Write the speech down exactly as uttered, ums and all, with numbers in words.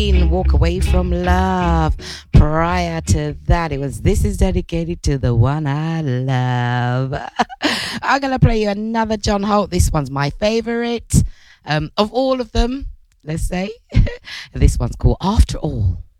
Walk Away From Love. Prior to that, it was This Is Dedicated to the One I Love. I'm going to play you another John Holt. This one's my favorite um, of all of them, let's say. This one's called After All.